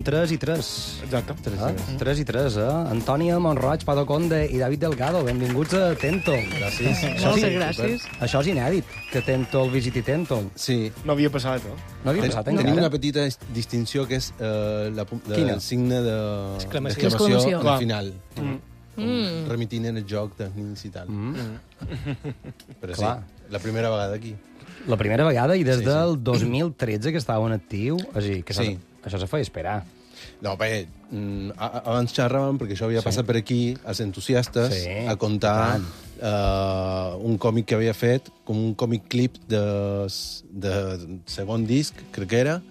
3 i 3. Exacte. 3 i 3, Antònia Monroig, Pato Conde i David Delgado. Benvinguts a Tentol. Gràcies. Moltes gràcies. Això és inèdit, que Tentol visiti Tentol. Sí. No havia passat, no? No havia passat encara. Tenim una petita distinció que és el signe d'exclamació al final. Remitint en el joc dels nins i tal. Però sí, la primera vegada aquí. La primera vegada i des del 2013 que estava en actiu. O sigui, que això se feia esperar. No, bé, abans xerràvem, perquè això havia passat per aquí, els entusiastes, a contar un còmic que havia fet, com un còmic clip de segon disc, crec que era,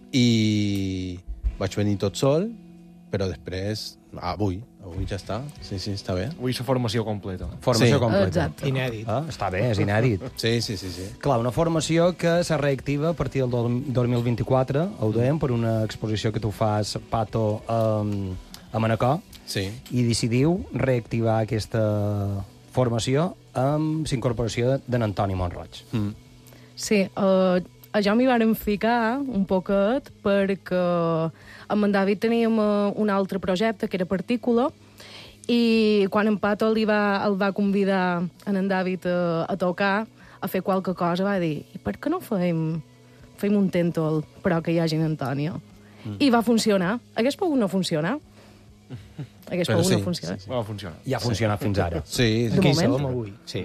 i vaig venir tot sol, però després, avui ja està. Sí, està bé. Avui és formació completa. Formació completa. Exacte. Inèdit. Està bé, és inèdit. Sí. Clar, una formació que se reactiva a partir del 2024, ho dèiem, per una exposició que tu fas, Pato, a Manacor, i decidiu reactivar aquesta formació amb l'incorporació d'en Antoni Monroig. Sí, jo m'hi vàrem ficar un poquet perquè amb en David teníem un altre projecte que era Partícula i quan en Pato el va convidar en David a tocar, a fer qualque cosa, va dir, i per què no fem un Tentol però que hi hagi en Antònia? I va funcionar. Hagués pogut no funcionar. Hagués pogut no funcionar. Va funcionar. I ha funcionat fins ara. Sí. Aquí som avui. Sí.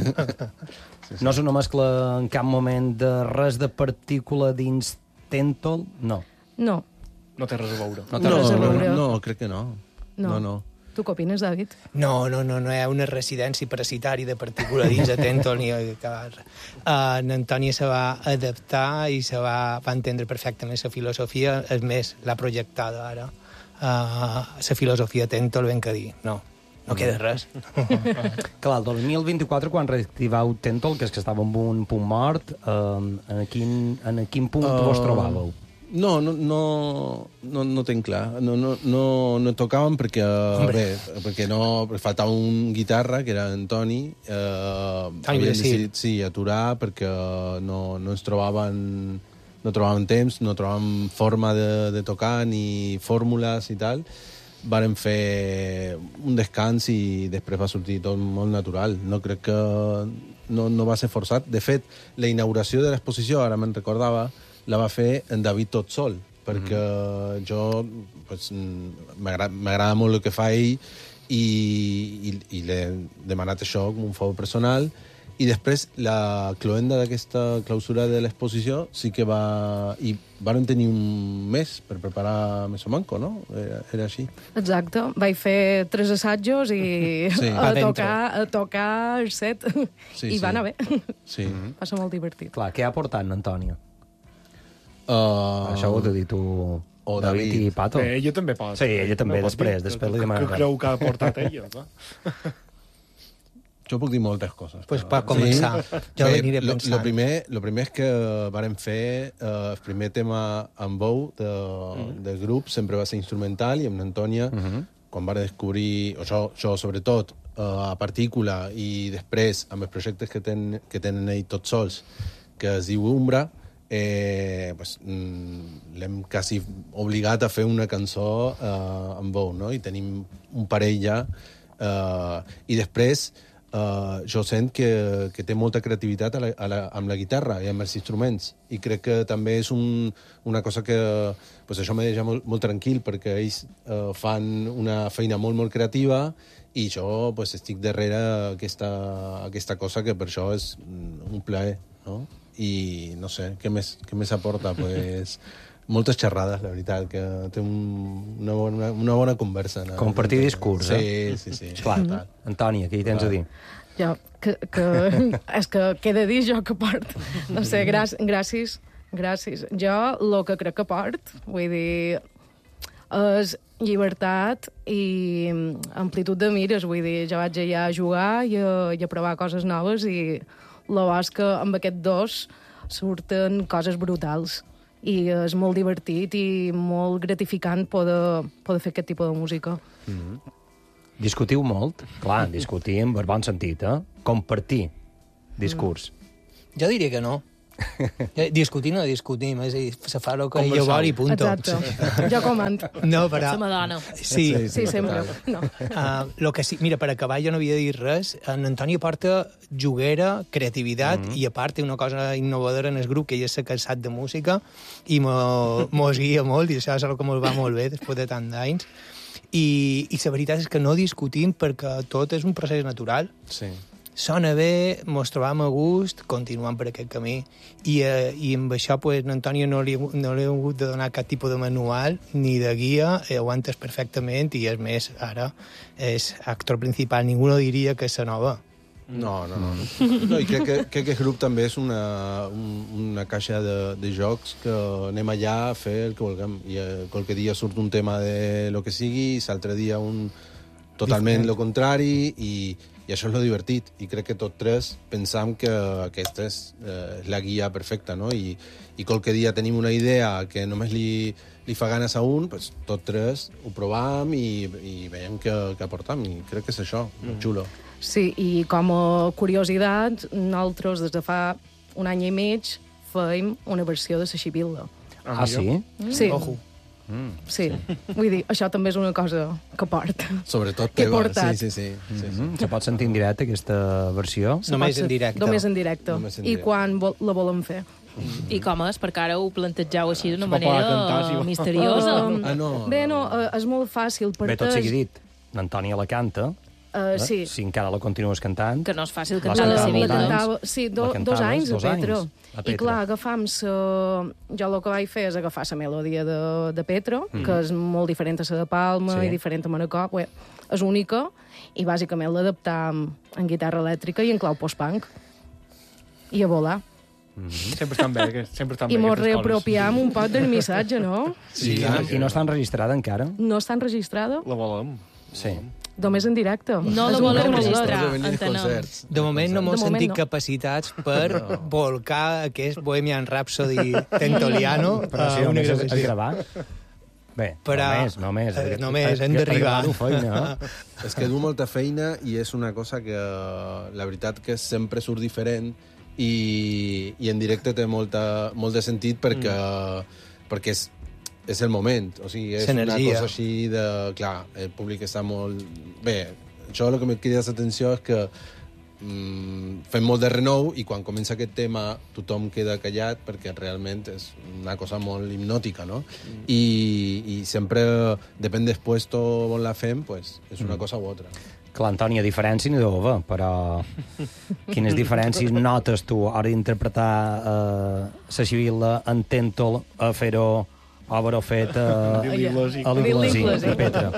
No és una mescla en cap moment de res de partícula dins Tentol? No. No. No té res a veure. No, crec que no. No. Tu què opines, David? No hi ha una residència parasitària de partícula dins de Tentol ni a acabar. En Antònia se va adaptar i va entendre perfectament la filosofia. És més, l'ha projectada ara. La filosofia Tentol, ben que dir. No queda res. Clar, el 2024, quan reactivau Tentol, que és que estava en un punt mort, en quin punt vos trobàveu? No tinc clar. No tocàvem perquè faltava un guitarra, que era Antoni. Havien decidit aturar perquè no ens trobàvem temps, no trobàvem forma de tocar ni fórmules i tal. Vàrem fer un descans i després va sortir tot molt natural. No crec que no va ser forçat. De fet, la inauguració de l'exposició, ara me'n recordava, la va fer en David tot sol, perquè jo m'agrada molt el que fa ell i l'he demanat això com un favor personal. I després, la cloenda d'aquesta clausura de l'exposició sí que van tenir un mes per preparar Mesomanco, no? Era així. Exacte. Vaig fer 3 assajos i a tocar el set. I va anar bé. Sí. Va ser molt divertit. Clar, què ha portat en Antònia? Això ho has de dir tu, David i Pato. Ella també pot. Sí, ella també, després li demanarà. Què creu que ha portat ella? Jo puc dir moltes coses. Pues per començar, jo aniré pensant. Lo primer és que vàrem fer el primer tema amb veu del grup, sempre va ser instrumental, i amb l'Antònia, quan va descobrir, jo sobretot, a Partícula, i després amb els projectes que tenen ells tots sols, que es diu Umbra, l'hem quasi obligat a fer una cançó amb veu, no? I tenim un parell ja, i després jo sent que té molta creativitat amb la guitarra i amb els instruments, i crec que també és una cosa que això me deixa molt tranquil, perquè ells fan una feina molt creativa i jo estic darrere aquesta cosa, que per això és un plaer, no? I no sé, què més aporta? Moltes xerrades, la veritat, que té una bona conversa. Compartir discurs, Sí. Clar. Antònia, què hi tens a dir? Jo, és que què he de dir jo que port? No sé, gràcies. Jo, el que crec que port, vull dir, és llibertat i amplitud de mires, vull dir, jo vaig allà a jugar i a provar coses noves, i la bo és que amb aquests dos surten coses brutals. I és molt divertit i molt gratificant poder fer aquest tipus de música. Discutiu molt? Clar, discutir en bon sentit, Compartir discurs. Jo diria que no. Discutir no discutim, és a dir, se fa el que jo vol i punto. Exacte. Jo comando. No, però... La madona. Sí, Sí, sempre. No. Lo que sí, mira, per acabar jo no havia de dir res. En Antoni porta juguera, creativitat i a part té una cosa innovadora en el grup que ell és cansat de música i mos guia molt i això és el que mos va molt bé després de tant d'anys. I la veritat és que no discutim perquè tot és un procés natural. Sí. Sona bé, mos trobam a gust, continuem per aquest camí i amb això pues, a Antònia no li he hagut de donar cap tipus de manual ni de guia, ho entès perfectament i és més, ara és actor principal, ningú no diria que és la nova. No, i crec que el grup també és una caixa de jocs que anem allà a fer el que vulguem i qualque dia surt un tema de lo que sigui i l'altre dia un totalment lo contrari i això és lo divertit i crec que tots tres pensam que aquesta és la guia perfecta, no? I qualque dia tenim una idea que només li fa ganes a un, pues, tots tres ho provam i veiem què aportam i crec que és això, xulo. Sí, i com a curiositat, nosaltres des de fa un any i mig fèiem una versió de la Xibilla. Sí? Sí. Ojo. Sí, vull dir, això també és una cosa que porta. Sobretot que he teva, portat. sí. Se pot sentir en directe, aquesta versió? Només en directe. Només en directe. Només en I directe. quan la volem fer. I com és? Perquè ara ho plantegeu així d'una Es pot parar a manera cantar, si vol. misteriosa. no. Bé, no, és molt fàcil. Bé, tot sigui dit, l'Antònia la canta, Sí. si encara la continues cantant... Que no és fàcil La cantar la cantava Sevilla. molt Cantava, sí, La dos cantaves anys a 2 Petro. anys a Petro. I clar, agafam-se... Jo el que vaig fer és agafar la melodia de Petro, que és molt diferent a la de Palma Sí. i diferent a Manacor. Bé, és única i bàsicament l'adaptam en guitarra elèctrica i en clau post-punk. I a volar. Sempre estan bé, sempre estan bé. I mos aquestes coses. reapropiam un poc del missatge, no? Sí, I no està enregistrada encara? No està enregistrada, La volem. Sí. només en directe. No la És un volem tema registrar. Has de venir als entenem. concerts. De moment no m'ho De moment sentit no. capacitats per volcar aquest Bohemian Rhapsody tentoliano Però si a una només és gravació. gravar... Bé, Però, només. només, hem d'arribar. Feina. És que du molta feina i és una cosa que la veritat que sempre surt diferent i en directe té molt de sentit perquè és el moment, o sigui, és una L'energia. cosa així de... Clar, el públic està molt... Bé, això el que me crida l'atenció és que fem molt de renou i quan comença aquest tema tothom queda callat perquè realment és una cosa molt hipnòtica, no? I sempre, depèn del puesto on la fem, pues, és una cosa u altra. Clar, Antònia, diferència n'hi deu haver, però quines diferències notes tu a l'hora d'interpretar la Xibilla en Tèntol a fer-ho haver-ho fet a l'Iglesi de Petra?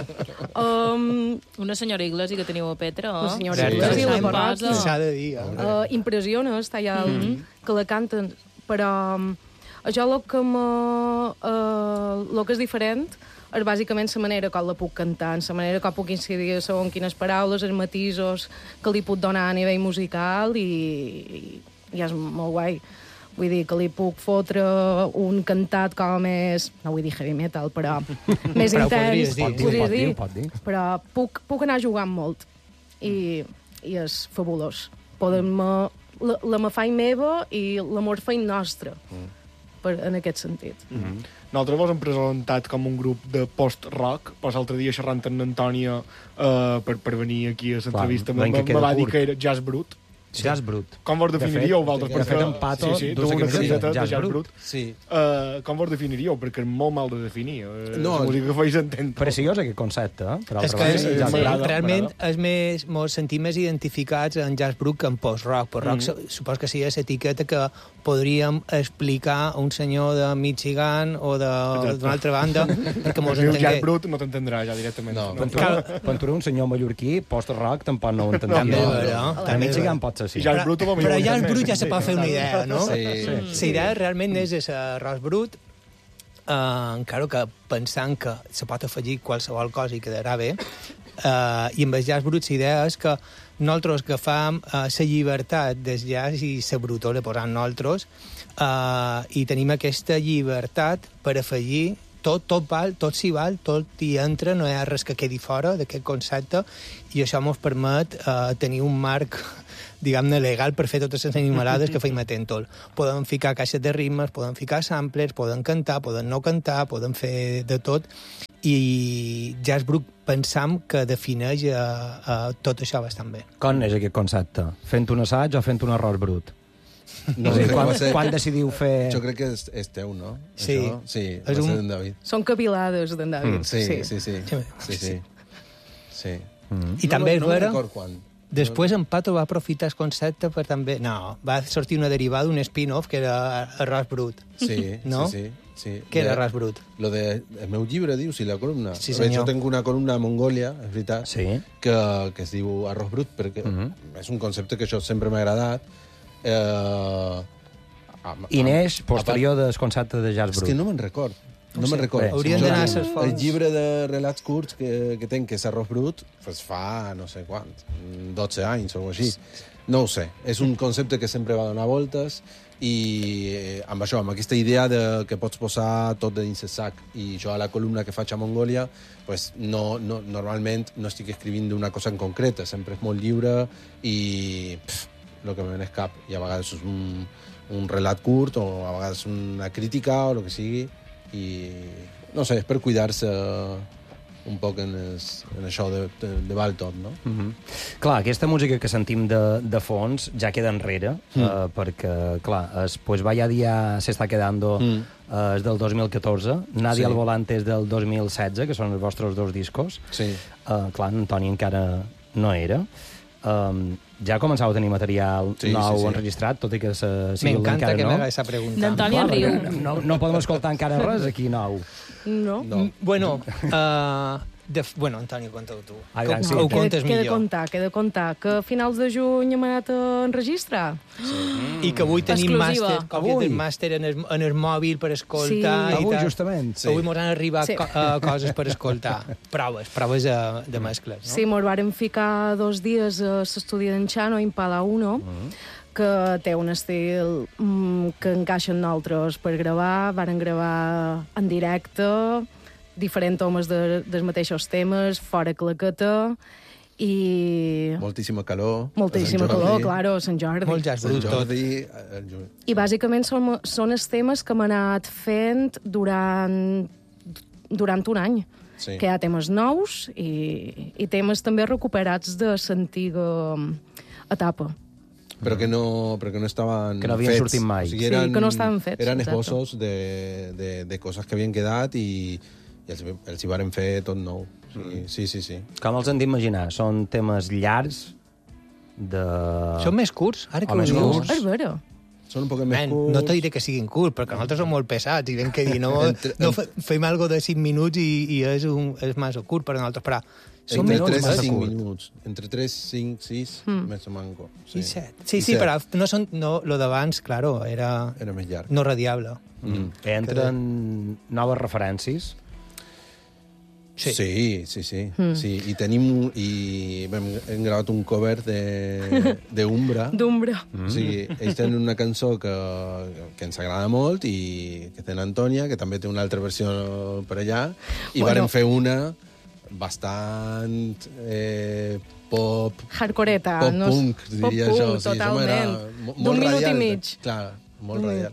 Una senyora Iglesi que teniu a Petra, La senyora Sí. Iglesi, la S'ha parròquia. imposa. S'ha de dir. Impressiona estar allà que la canten, però això el que és diferent és bàsicament la manera com la puc cantar, la manera com puc incidir segons quines paraules, els matisos que li puc donar a nivell musical i és molt guai. Vull dir que li puc fotre un cantat com més... No vull dir heavy metal, però més Però ho intens. podries dir. Pot dir. Però puc anar jugant molt i és fabulós. La me faig meva i l'amor faig nostra, en aquest sentit. Nosaltres vos hem presentat com un grup de post-rock, però l'altre dia xerrant amb Antònia per venir aquí a l'entrevista me va dir que era jazz brut. Jazz brut. Com vos definiríeu, vosaltres? de fet, en Pato sí, dus du una camiseta, camiseta de jazz jazz brut. brut. Sí. Com vos definiríeu? Perquè és molt mal de definir. No, la música que feis entendre. Preciós aquest concepte, per És altra que banda. Jazz m'agrada, brut. realment mos sentim més identificats en jazz brut que en post-rock. Post-rock supos que sigui l'etiqueta que podríem explicar a un senyor de Michigan o d'una altra banda perquè mos Dius jazz entengué. brut no t'entendrà ja directament. No, Quan tu eres un senyor mallorquí, post-rock tampoc no ho entendria. També, però, A també, Michigan pot ser sí. I jazz brut, Però jazz brut ja se pot fer una idea, no? Sí. La idea realment és arròs brut, encara que pensant que se pot afegir qualsevol cosa i quedarà bé, i amb el jazz brut la idea és que nosaltres agafam la llibertat del jazz i la brutó la posam nosaltres i tenim aquesta llibertat per afegir tot s'hi val, tot hi entra, no hi ha res que quedi fora d'aquest concepte, i això ens permet tenir un marc, diguem-ne, legal per fer totes les animalades que feim a Tentol. Podem ficar caixes de ritmes, podem ficar samplers, podem cantar, podem no cantar, podem fer de tot, i Jazzbrut pensam que defineix tot això bastant bé. Com és aquest concepte? Fent un assaig o fent un arròs brut? No, quan decidiu fer... Jo crec que és teu, no? Sí. Això? Sí, va ser d'en David. Són capilades d'en David. Sí. I també és vera... No record quan. Després en Pato va aprofitar el concepte per també... No, va sortir una derivada, un spin-off, que era arròs brut. Sí, no? sí. Què era arròs brut? Lo de... El meu llibre, dius, i la columna. Sí, senyor. Jo tinc una columna a Mongòlia, és veritat, que es diu arròs brut, perquè és un concepte que això sempre m'ha agradat. I neix posterior del concepte de jazz brut. És que no me'n record. No me'n record. Haurien d'anar a les fonts. El llibre de relats curts que tenc, que és arròs brut, pues fa no sé quant, 12 anys o així. No ho sé. És un concepte que sempre va donar voltes i amb això, amb aquesta idea de que pots posar tot dins el sac. I jo a la columna que faig a Mongòlia, pues normalment no estic escrivint d'una cosa en concreta, sempre és molt lliure i el que me ven és cap. I a vegades és un relat curt o a vegades una crítica o el que sigui. I no sé, és per cuidar-se un poc en això de val tot, no? Clar, aquesta música que sentim de fons ja queda enrere, perquè, clar, pues vaya día se está quedando és del 2014, Nadie al volante és del 2016, que són els vostres dos discos. Sí. Clar, Antoni encara no era. Ja començava a tenir material nou enregistrat, tot i que sigui m'encanta que no. m'haga aquesta pregunta. D'Antoni riu. No podem escoltar encara res aquí nou. No. Bueno, Antoni, conta-ho tu. Ho contes millor. Queda de contar que a finals de juny hem anat a enregistrar. I que avui tenim Avui. màster en el mòbil per escoltar. Avui, justament. Avui mos han arribat coses per escoltar. Proves de mescles, no? Sí, mos vàrem ficar 2 dies a l'estudi d'en Xano, Impala 1, que té un estil que encaixa en nosaltres per gravar. Varen gravar en directe, diferents homes dels mateixos temes, fora claqueta, i... Moltíssima calor. Moltíssima calor, claro, Sant Jordi. Molt jazz brut tot. I bàsicament són els temes que hem anat fent durant un any. Sí. Que hi ha temes nous i temes també recuperats de l'antiga etapa. Però que no estaven que no havien fets. sortit mai. O sigui, que no estaven fets. Eren exacte. esbossos de coses que havien quedat i els hi varen fer tot nou. Sí. Com els hem d'imaginar? Són temes llargs Són més curts, ara que ho més dius. curts. És vera. Són un poc més curts. No t'ho diré que siguin curts, perquè nosaltres som molt pesats i ben que dir, fem algo de 5 minuts i és massa curt per nosaltres, però són entre menys 3 i 5 curts. minuts. Entre 3, 5, 6, més o manco. I 7. Sí, però lo d'abans, claro, era més llarg. no radiable. Entren noves referències. Sí. I hem gravat un cover d'Umbra. D'Umbra. O sigui, ells tenen una cançó que ens agrada molt i que té l'Antònia, que també té una altra versió per allà, i vàrem fer una bastant pop... Hardcoreta. Pop-punk, diria jo. Pop-punk, totalment. D'un minut i mig. Clar, molt radial.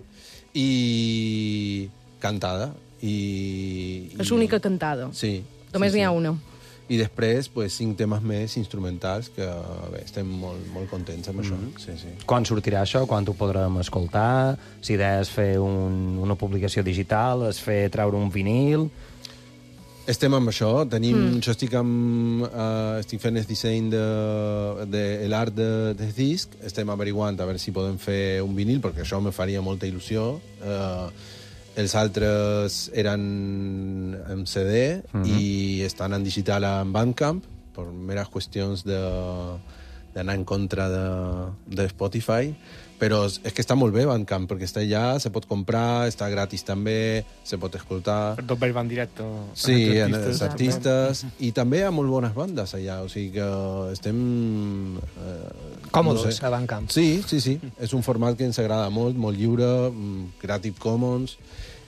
I cantada. És l'única cantada. Sí. Només n'hi ha una. I després, 5 temes més instrumentals que bé, estem molt contents amb això. Sí. Quan sortirà això? Quan ho podrem escoltar? Si idea és fer una publicació digital, és fer treure un vinil... Estem amb això. Jo estic fent el disseny de l'art del disc. Estem averiguant a veure si podem fer un vinil, perquè això me faria molta il·lusió. Els altres eren en CD i estan en digital en Bandcamp per meres qüestions d'anar en contra de Spotify, però és que està molt bé Bandcamp, perquè està allà, se pot comprar, està gratis també, se pot escoltar. Tot va en directe. Sí, els artistes, i també hi ha molt bones bandes allà, o sigui que estem... còmodes a Bandcamp. Sí. És un format que ens agrada molt lliure, Creative Commons,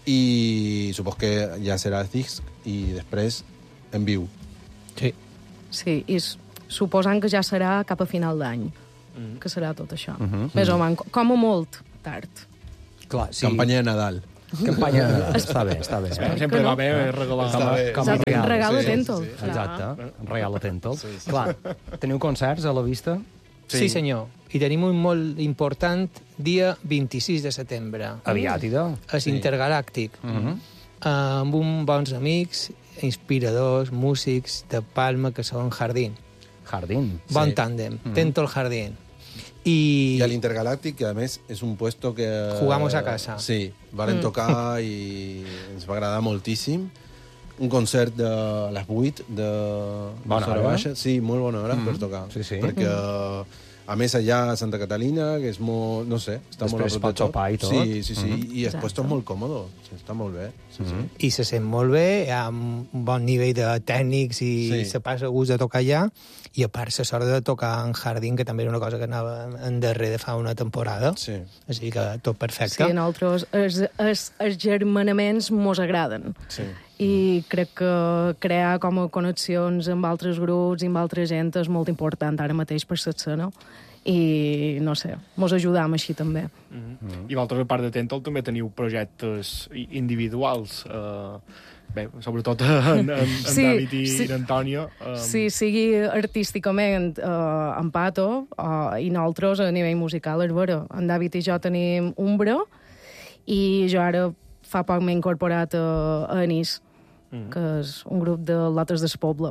i supos que ja serà disc i després en viu. Sí. Sí, i suposant que ja serà cap a final d'any, que serà tot això. Més o menys, com a molt tard. Clar, sí. Campanya de Nadal. Campanya... Està bé, està bé. Sempre va bé regalar. Com a regal. Regal atento. Exacte, regal atento. Clar, teniu concerts a la vista? Sí, senyor. I tenim un molt important dia 26 de setembre. Aviat, idò. És intergalàctic. Amb uns bons amics, inspiradors, músics de Palma, que són Jardín. Jardín. Bon tàndem. Tento el Jardín. I al Intergalàctic, que a més és un puesto que... Jugamos a casa. Sí, varen tocar i ens va agradar moltíssim. Un concert de les 8 de Bona hora. Baixa. Sí, molt bona hora per tocar. Sí, sí. Perquè, a més, allà a Santa Catalina, que és molt... No sé, està Després molt a prop de pots sopar i tot. Sí, sí, sí. I el puesto és molt còmode. Sí, està molt bé. Sí, sí. I se sent molt bé, hi ha un bon nivell de tècnics i se passa gust de tocar allà, i a part la sort de tocar en Jardín, que també era una cosa que anava en darrere fa una temporada. Sí. Així que tot perfecte. Sí, a nosaltres els germanaments mos agraden. Sí. I crec que crear com a connexions amb altres grups i amb altra gent és molt important ara mateix per l'escena. I, no sé, mos ajudam així també. I vosaltres, a part de Tentol, també teniu projectes individuals. Bé, sobretot en David i en Antònia. Sí, sigui artísticament en Pato i nosaltres a nivell musical és vera. En David i jo tenim Umbra i jo ara fa poc m'he incorporat a Anís, que és un grup de lotes del poble.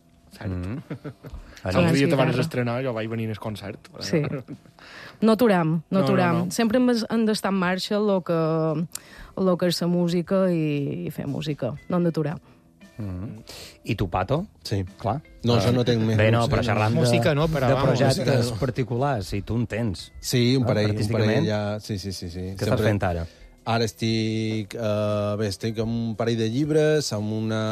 El dia te van estrenar, jo vaig venir al concert. Sí. No aturam. Sempre hem d'estar en marxa el que és la música i fer música. No hem d'aturar. I tu, Pato? Sí. Clar. No, jo no tinc més. Bé, no, però xerrant Música no, però de vamos. projectes particulars, i tu en tens. Sí, un parell artísticament? ja... Sí. Què estàs fent ara? Ara estic amb un parell de llibres, amb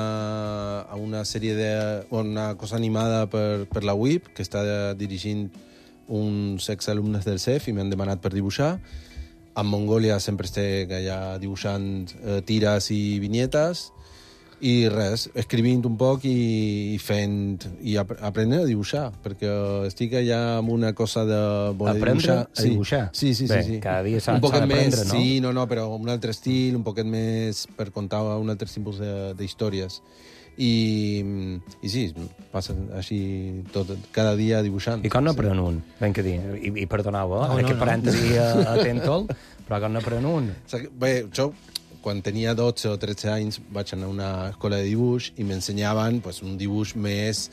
una sèrie una cosa animada per la WIP, que està dirigint uns exalumnes del CEF i m'han demanat per dibuixar. En Mongòlia sempre estic allà dibuixant tires i vinyetes. I res, escrivint un poc i fent... I aprenent a dibuixar, perquè estic allà amb una cosa de voler aprendre dibuixar. A dibuixar? Sí. Bé, cada dia s'ha d'aprendre, no? Sí, no, però un altre estil, un poquet més per contar un altre tipus d'històries. I sí, passa així tot, cada dia dibuixant. I com n'aprèn un? Ben que dir. I perdoneu, aquest parèntesi a Tentol, però com n'aprèn un? Bé, jo... Quan tenia 12 o 13 anys vaig anar a una escola de dibuix i m'ensenyaven un dibuix més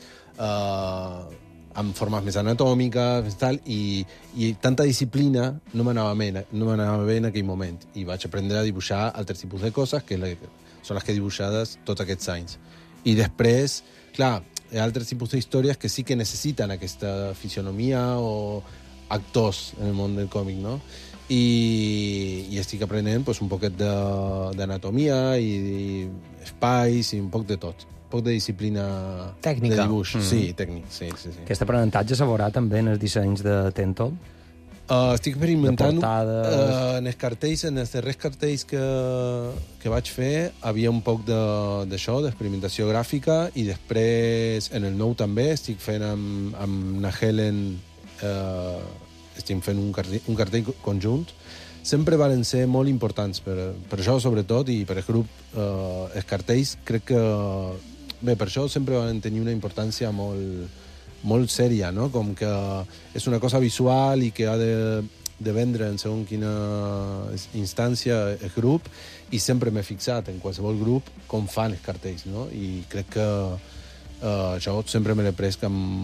amb formes més anatòmiques i tanta disciplina no m'anava bé en aquell moment. I vaig aprendre a dibuixar altres tipus de coses que són les que he dibuixades tots aquests anys. I després, clar, hi ha altres tipus d'històries que sí que necessiten aquesta fisionomia o actors en el món del còmic, no? I estic aprenent un poquet d'anatomia i espais i un poc de tot. Un poc de disciplina tècnica. De dibuix. Sí, tècnic. Sí. Aquest aprenentatge s'ha veurà també en els dissenys de Tentol? Estic experimentant en els cartells, en els darrers cartells que vaig fer havia un poc d'això, d'experimentació gràfica, i després en el nou també estic fent amb na Helen estem fent un cartell conjunt. Sempre van ser molt importants per això, sobretot, i per el grup. Els cartells, crec que... Bé, per això sempre van tenir una importància molt sèria, no? Com que és una cosa visual i que ha de vendre en segons quina instància el grup, i sempre m'he fixat en qualsevol grup com fan els cartells, no? I crec que jo sempre me l'he pres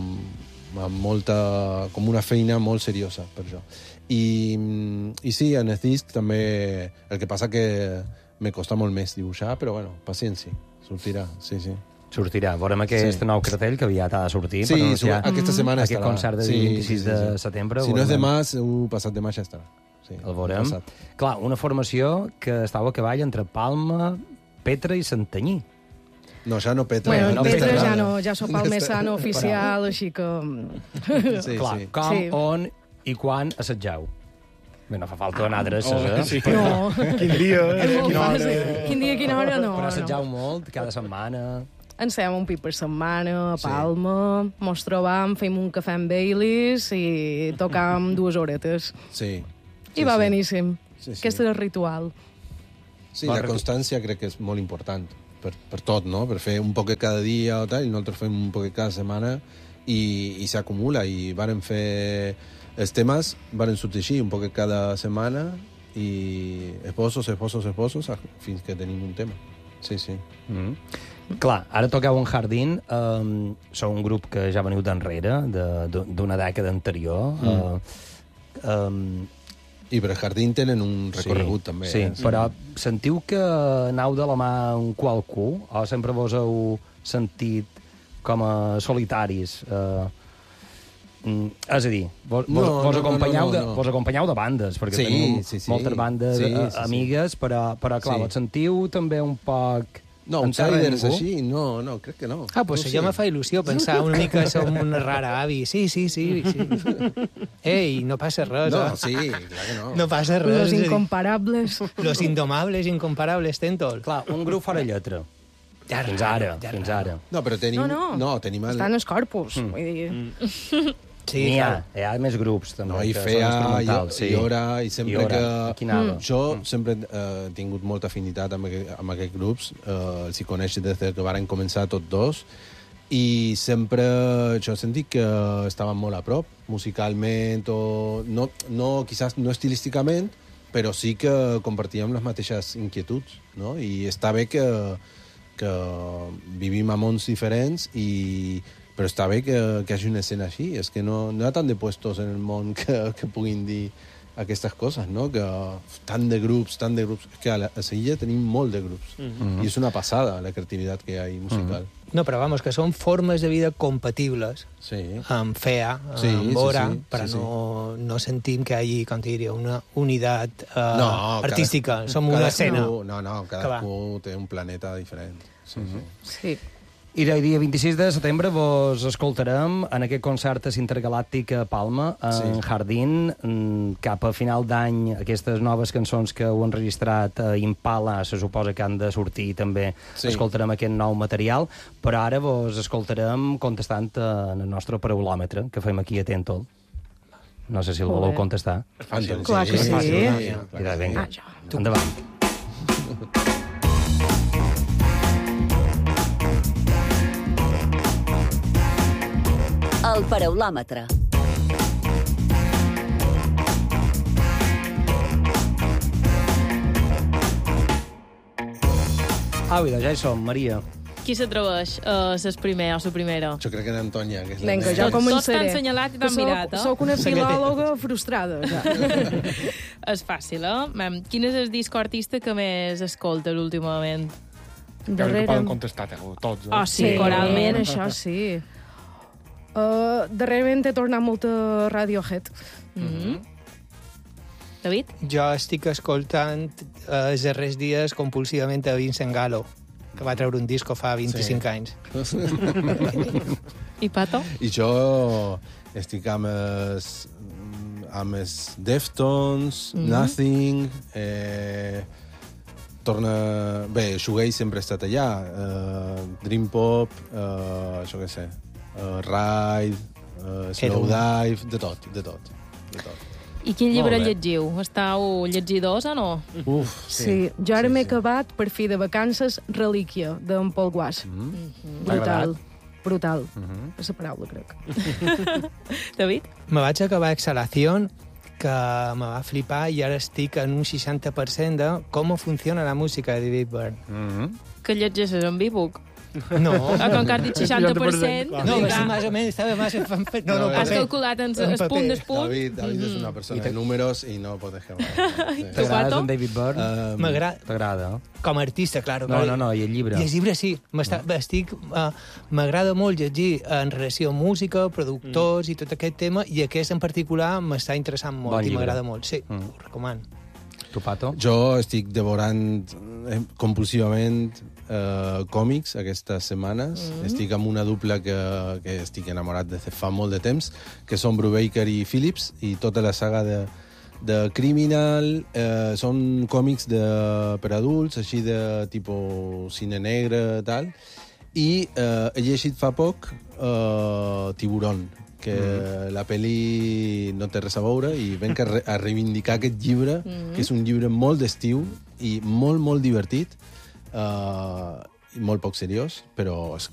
com una feina molt seriosa per això. I sí, en el disc també el que passa que me costa molt més dibuixar, però bueno, paciència, sortirà, sí. Sortirà, veurem aquest nou cartell que aviat ha de sortir per anunciar aquesta setmana aquest concert del 26 de setembre. Si no és demà, passat demà ja estarà. Sí, el veurem. Clar, una formació que estava a cavall entre Palma, Petra i Santanyí. No, ja no Petra. Bueno, Petra ja sóc el més sano oficial, així que... Clar, com, on i quan assajau? Bé, no fa falta anar a adreces, Sí. No. Quin dia, quina hora... Quin dia, quina hora, no. Però assajau molt, cada setmana... Ens fèiem un pit per setmana, a Palma, mos trobàvem, fèiem un cafè amb Baileys i tocàvem 2 horetes. Sí. I va beníssim. Sí. Aquest era el ritual. Sí, la constància crec que és molt important per tot, no? Per fer un poquet cada dia o tal, i nosaltres fem un poquet cada setmana i s'acumula. I varen fer els temes, varen sortir així, un poquet cada setmana i esposos, fins que tenim un tema. Sí. Clar, ara toqueu en Jardín, sou un grup que ja veniu d'enrere, d'una dècada anterior. I per Jardín tenen un recorregut, també. Sí, però sentiu que aneu de la mà amb qualcú? O sempre vos heu sentit com a solitaris? És a dir, vos acompanyeu de bandes, perquè teniu moltes bandes amigues, però clar, vos sentiu també un poc... No, outsiders així, no, crec que no. Pues això me fa il·lusió, pensar una mica som una rara avi. Sí. Ei, no passa res, No, sí, clar que no. No passa res. Los incomparables. Los indomables, incomparables, Tentol. Clar, un grup fora lletra. Fins ara. No, però tenim... No. Tenim el... Estan els corpus, vull dir... Sí, hi ha més grups, també. No, i Fea, i Hora, i sempre que... Jo sempre he tingut molta afinitat amb aquests grups, els hi coneixo des que varen començar tots dos, i sempre jo he sentit que estaven molt a prop, musicalment, o quizás no estilísticament, però sí que compartíem les mateixes inquietuds, no? I està bé que vivim a mons diferents però està bé que hi hagi una escena així. És que no hi ha tant de puestos en el món que puguin dir aquestes coses, no? Que tant de grups. És que a Sevilla tenim molt de grups. I és una passada la creativitat que hi ha musical. No, però vamos, que són formes de vida compatibles amb Fea, amb Hora, però no sentim que hi hagi, com diria, una unitat artística. Som una escena. No, cadascú té un planeta diferent. Sí. I el dia 26 de setembre vos escoltarem en aquest concert intergalàctic a Palma, en Jardín, cap a final d'any. Aquestes noves cançons que heu enregistrat a Impala se suposa que han de sortir també. Escoltarem aquest nou material, però ara vos escoltarem contestant en el nostre paraulòmetre que fem aquí a Tentol. No sé si el voleu contestar. Clar que sí. Vinga, endavant. El paraulòmetre. Au, ja hi som, Maria. Qui s'atreveix a ser primer o la primera? Jo crec que en Antònia, que és Vinga, la jo començaré. Tots t'han assenyalat i t'han mirat, Soc una filòloga frustrada, ja. És fàcil, Quin és el disc artista que més escoltes últimament? Que poden contestar tots. Oh, sí, coralment. Això sí. Darrerament he tornat molt a Radiohead. David? Jo estic escoltant els darrers dies compulsivament a Vincent Gallo, que va treure un disco fa 25 anys. I Pato? I jo estic amb els Deftones, Nothing, Bé, Shoegaze sempre ha estat allà, Dream Pop, això què sé, Ride, Slow Dive, de tot. I quin llibre llegiu? Estàu llegidors o no? Sí, jo ara m'he acabat, per fi de vacances, Relíquia, d'en Paul Guas. Brutal. És la paraula, crec. David? Me vaig acabar Exhalación, que me va flipar, i ara estic en un 60% de com funciona la música de David Byrne. Que llegeixes en e-book? No. Com que has dit 60%... No, sí, más o menos, estava más... No, has calculat el punt del punt? David és una persona de números i no pot dejar... T'agrades en David Byrne? T'agrada? Com a artista, clar. No, i el llibre? I el llibre sí. M'agrada molt llegir en relació a música, productors i tot aquest tema, i aquest en particular m'està interessant molt i m'agrada molt. Sí, ho recomano. Tu, Pato? Jo estic devorant compulsivament còmics aquestes setmanes. Estic amb una dupla que estic enamorat des de fa molt de temps, que són Brubaker i Phillips, i tota la saga de criminal, són còmics per adults, així de tipus cine negre, tal, i he llegit fa poc Tiburón, que la pel·li no té res a veure, i venc a reivindicar aquest llibre, que és un llibre molt d'estiu i molt, molt divertit, i molt poc seriós, però és